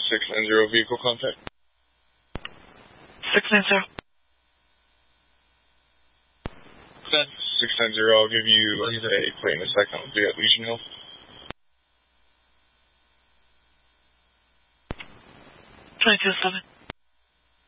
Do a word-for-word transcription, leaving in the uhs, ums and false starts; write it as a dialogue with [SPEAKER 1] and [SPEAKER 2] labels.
[SPEAKER 1] six nine zero vehicle contact.
[SPEAKER 2] six nine zero.
[SPEAKER 1] Good. six nine zero, I'll give you a plate in a second. I'll be at Legion Hill.
[SPEAKER 2] twenty-two seven.